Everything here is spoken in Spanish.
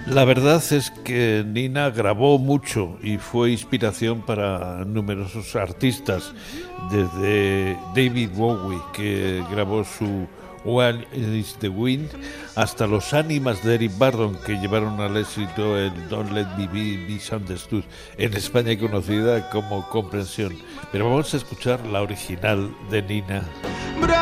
La verdad es que Nina grabó mucho y fue inspiración para numerosos artistas, desde David Bowie, que grabó su One is the Wind, hasta los Ánimas de Eric Burdon, que llevaron al éxito el Don't Let Me Be Misunderstood, en España conocida como Comprensión. Pero vamos a escuchar la original de Nina. But